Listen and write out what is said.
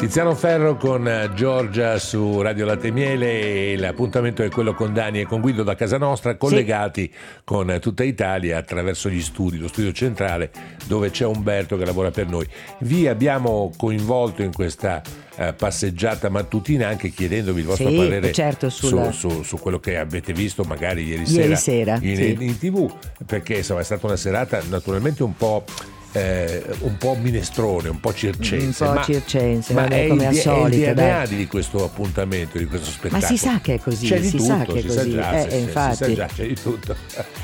Tiziano Ferro con Giorgia su Radio Latte e Miele, e l'appuntamento è quello con Dani e con Guido da casa nostra, collegati con tutta Italia attraverso gli studi, lo studio centrale dove c'è Umberto che lavora per noi. Vi abbiamo coinvolto in questa passeggiata mattutina anche chiedendovi il vostro parere, certo, su quello che avete visto magari ieri sera in TV, perché insomma è stata una serata naturalmente un po' minestrone, un po' circense, ma è come al solito, è il DNA di questo appuntamento, di questo spettacolo. Ma si sa che è così, c'è di si tutto, sa che è così, infatti. infatti. Si sa già, c'è di tutto.